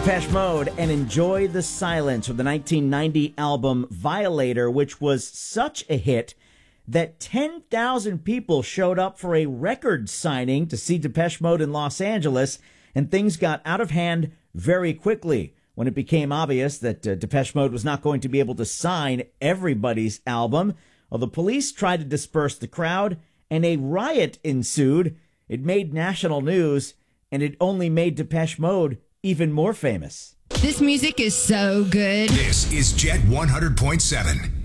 Depeche Mode and Enjoy the Silence from the 1990 album Violator, which was such a hit that 10,000 people showed up for a record signing to see Depeche Mode in Los Angeles, and things got out of hand very quickly when it became obvious that Depeche Mode was not going to be able to sign everybody's album. Well, the police tried to disperse the crowd, and a riot ensued. It made national news, and it only made Depeche Mode even more famous. This music is so good. This is Jet 100.7.